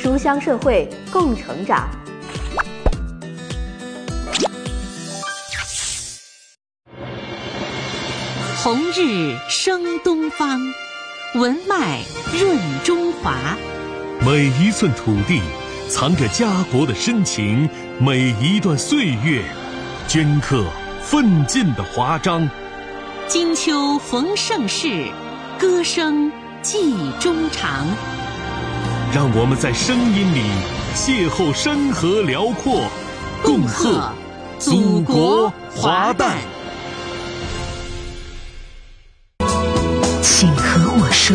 书香社会，共成长。 红日升东方，文脉润中华。 每一寸土地藏着家国的深情，每一段岁月镌刻奋进的华章。 金秋逢盛世，歌声记衷肠。 让我们在声音里邂逅山河辽阔，共贺祖国华诞。 请和我说。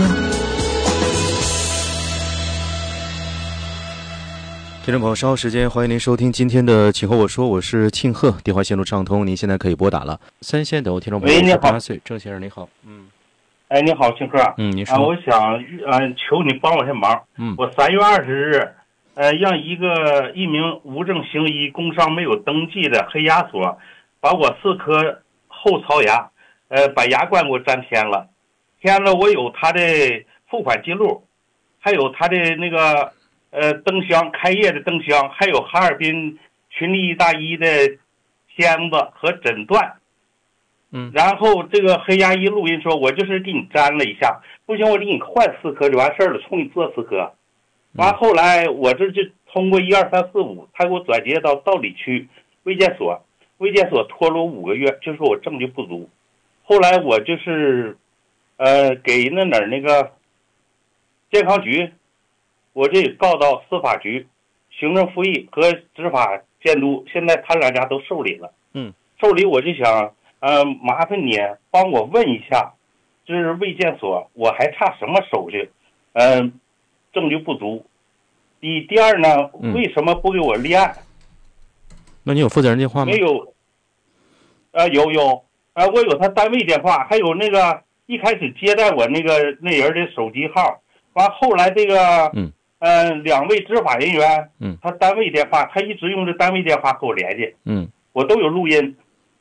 听众朋友，稍后时间欢迎您收听今天的《请和我说》，我是庆贺，电话线路畅通，您现在可以拨打了。三线等候听众朋友，18岁，郑先生你好。 哎，你好，庆贺。 您说。 我想求你帮我些忙。我3月20日，让一名无证行医、工伤没有登记的黑牙所，把我4颗后槽牙，把牙冠给我粘偏了。我有他的付款记录，还有他的那个灯箱开业的灯箱，还有哈尔滨群力大医的片子和诊断。然后这个黑牙医录音说，我就是给你粘了一下，不行我给你换4颗就完事儿了，重新做4颗。完后来我这就通过12345，他给我转接到道里区卫健所，卫健所拖了我5个月，就说我证据不足。后来我就是给那个健康局，我这告到司法局、行政复议和执法监督，现在他2家都受理了。受理我就想麻烦你帮我问一下，就是卫健所我还差什么手续？证据不足。第二呢，为什么不给我立案？ 那你有负责人电话吗？ 没有。有。我有他单位电话，还有那个一开始接待我那人的手机号。完后来这个2位执法人员，他单位电话，他一直用这单位电话和我联系。我都有录音。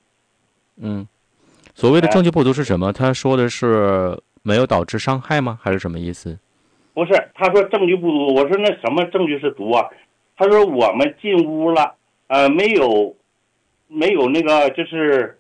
所谓的证据不足是什么？他说的是没有导致伤害吗？还是什么意思？ 不是，他说证据不足。我说那什么证据是足啊？他说我们进屋了，没有那个就是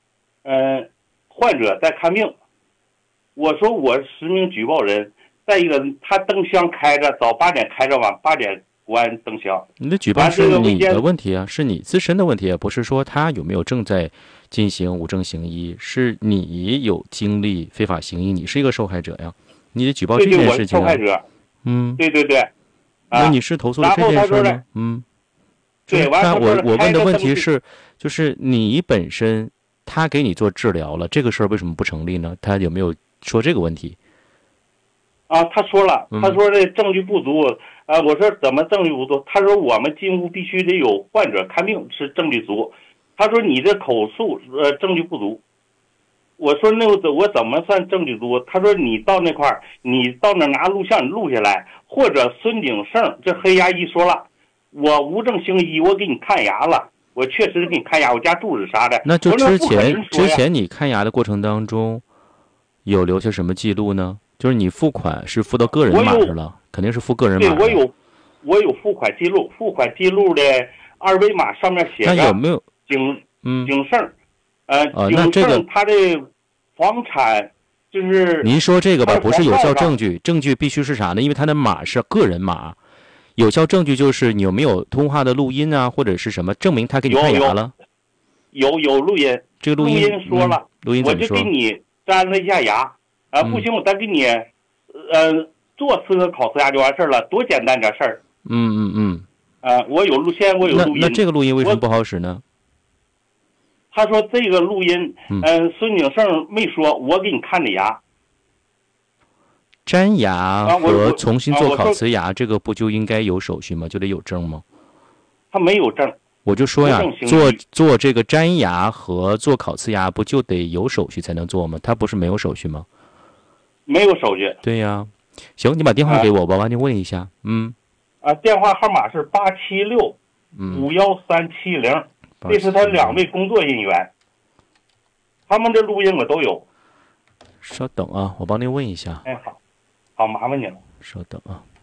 患者在看病。我说我实名举报人。再一个，他灯箱开着，早8点开着，晚8点关灯箱。 你的举报是你的问题啊，是你自身的问题，不是说他有没有正在进行无证行医，是你有经历非法行医，你是一个受害者呀，你得举报这件事情啊。 对，我是受害者。对。 那你是投诉了这件事吗？ 对， 我问的问题是，就是你本身他给你做治疗了，这个事儿为什么不成立呢？他有没有说这个问题？ 他说了，他说这证据不足。我说怎么证据不足？他说我们进屋必须得有患者看病是证据足。他说你这口述证据不足。我说那我怎么算证据足？他说你到那块儿，你到那拿录像你录下来，或者孙景胜这黑牙医说了，我无证行医，我给你看牙了，我确实给你看牙，我家住址啥的。 那就之前你看牙的过程当中，有留下什么记录呢？就是你付款是付到个人码上了，肯定是付个人码。 对，我有付款记录，付款记录的2维码上面写着。 那有没有景胜？ 那这个他的房产就是您说这个吧，不是有效证据，证据必须是啥呢？因为他的码是个人码，有效证据就是你有没有通话的录音啊，或者是什么证明他给你看牙了？ 有录音， 这个录音说了， 录音怎么说？ 我就给你粘了一下牙。不行，我再给你，做4个烤瓷牙就完事儿了，多简单点事儿。我有录音。 那这个录音为什么不好使呢？ 他说这个录音，孙景胜没说，我给你看的牙。 粘牙和重新做烤瓷牙，这个不就应该有手续吗？就得有证吗？ 他没有证。 我就说呀，做这个粘牙和做烤瓷牙，不就得有手续才能做吗？他不是没有手续吗？ 没有手续。 对呀，行，你把电话给我吧，完就问一下。 电话号码是876-51370，这是他2位工作人员，他们的录音我都有。 稍等啊，我帮您问一下。 好，麻烦你了。 稍等啊。